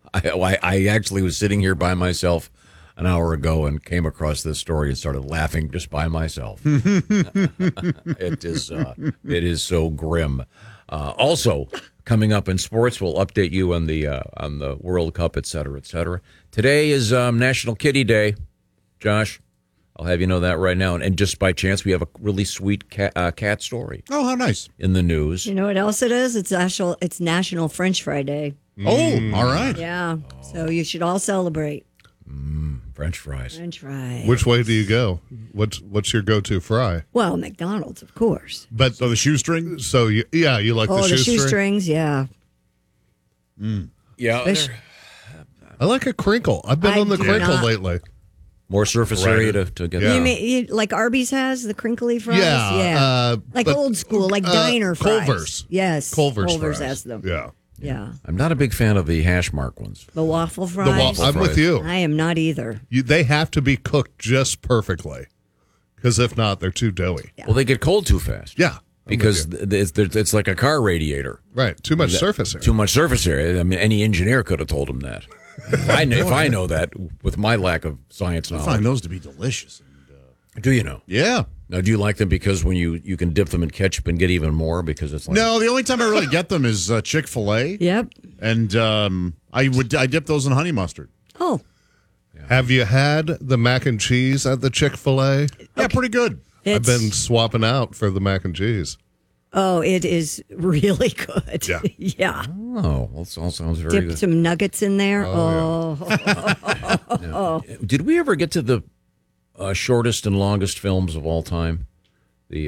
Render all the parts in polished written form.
I actually was sitting here by myself an hour ago and came across this story and started laughing just by myself. It is so grim. Also, coming up in sports, we'll update you on the World Cup, et cetera, et cetera. Today is National Kitty Day, Josh. I'll have you know that right now. And just by chance, we have a really sweet cat story. Oh, how nice. In the news. You know what else it is? It's National French Fry Day. Oh, all right. Yeah. So you should all celebrate. French fries. French fries. Which way do you go? What's your go-to fry? Well, McDonald's, of course. But So the shoestring? so you like the the shoestring? shoestrings, yeah. Yeah. Fish. I like a crinkle. I've been I on the do crinkle not. lately. More surface area to get Yeah. You mean like Arby's has the crinkly fries? Yeah, like but, old school, like diner fries. Culver's. Yes. Culver's fries. has them. Yeah. Yeah. I'm not a big fan of the hash mark ones. The waffle fries. waffle I'm with you. I am not either. They have to be cooked just perfectly, because if not, they're too doughy. Well, they get cold too fast. Yeah, I'm Because with you. it's like a car radiator. Right, too much surface area. Too much surface area. I mean, any engineer could have told him that. If I know that with my lack of science I knowledge. find those to be delicious. Do you know? Yeah. Now, do you like them because when you can dip them in ketchup and get even more because it's like No, the only time I really get them is Chick-fil-A. Yep. And I dip those in honey mustard. Oh, Have you had the mac and cheese at the Chick-fil-A? Yeah, pretty good. I've been swapping out for the mac and cheese. Oh, it is really good. Yeah. Yeah. oh, well, it all sounds very Dip good. some nuggets in there. Did we ever get to the shortest and longest films of all time? We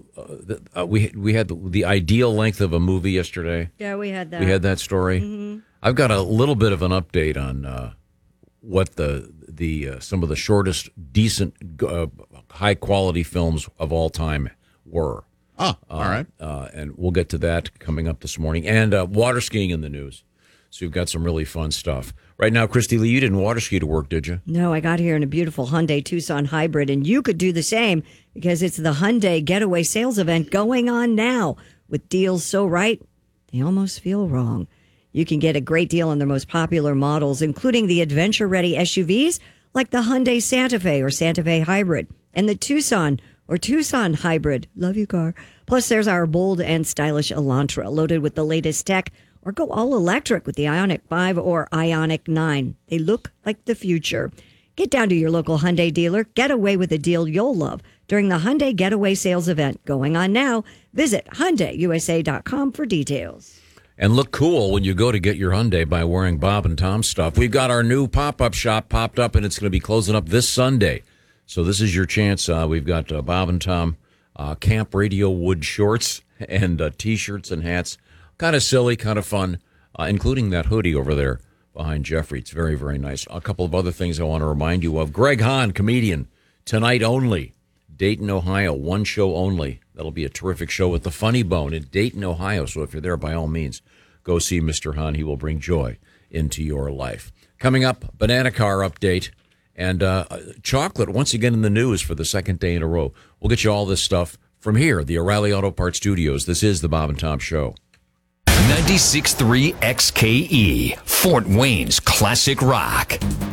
had the ideal length of a movie yesterday. Yeah, we had that. We had that story. Mm-hmm. I've got a little bit of an update on what the some of the shortest, decent, high quality films of all time were. Oh, all right. And we'll get to that coming up this morning. And water skiing in the news. So you've got some really fun stuff. Right now, Christy Lee, you didn't water ski to work, did you? No, I got here in a beautiful Hyundai Tucson hybrid, and you could do the same because it's the Hyundai Getaway Sales Event going on now with deals so right, they almost feel wrong. You can get a great deal on their most popular models, including the adventure-ready SUVs like the Hyundai Santa Fe or Santa Fe Hybrid and the Tucson or Tucson Hybrid. Love you, car. Plus, there's our bold and stylish Elantra loaded with the latest tech, or go all electric with the Ioniq 5 or Ioniq 9. They look like the future. Get down to your local Hyundai dealer. Get away with a deal you'll love during the Hyundai Getaway Sales Event going on now. Visit HyundaiUSA.com for details. And look cool when you go to get your Hyundai by wearing Bob and Tom stuff. We've got our new pop-up shop popped up, and it's going to be closing up this Sunday. So this is your chance. We've got Bob and Tom Camp Radio Wood shorts and T-shirts and hats. Kind of silly, kind of fun, including that hoodie over there behind Jeffrey. It's very, very nice. A couple of other things I want to remind you of. Greg Hahn, comedian, tonight only. Dayton, Ohio, one show only. That'll be a terrific show with the Funny Bone in Dayton, Ohio. So if you're there, by all means, go see Mr. Hahn. He will bring joy into your life. Coming up, Banana Car update and chocolate once again in the news for the second day in a row. We'll get you all this stuff from here, the O'Reilly Auto Parts Studios. This is the Bob and Tom Show. 96.3 XKE, Fort Wayne's classic rock.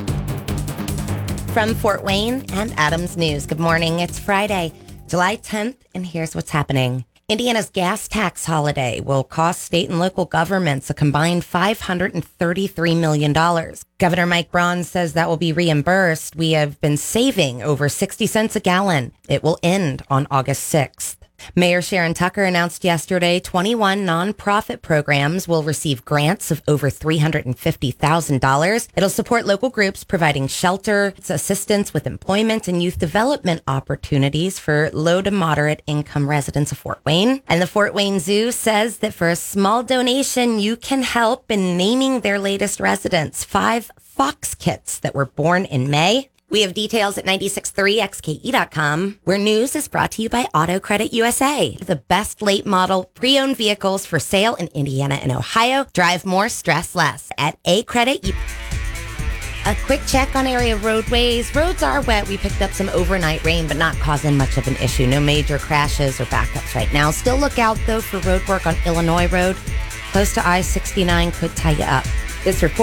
From Fort Wayne and Adams News. Good morning. It's Friday, July 10th, and here's what's happening. Indiana's gas tax holiday will cost state and local governments a combined $533 million. Governor Mike Braun says that will be reimbursed. We have been saving over 60 cents a gallon. It will end on August 6th. Mayor Sharon Tucker announced yesterday 21 nonprofit programs will receive grants of over $350,000. It'll support local groups providing shelter, assistance with employment, and youth development opportunities for low to moderate income residents of Fort Wayne. And the Fort Wayne Zoo says that for a small donation, you can help in naming their latest residents, 5 fox kits that were born in May. We have details at 963xke.com, where news is brought to you by Auto Credit USA, the best late model pre-owned vehicles for sale in Indiana and Ohio. Drive more, stress less at A Credit. A quick check on area roadways. Roads are wet. We picked up some overnight rain, but not causing much of an issue. No major crashes or backups right now. Still look out, though, for road work on Illinois Road. Close to I-69 could tie you up. This report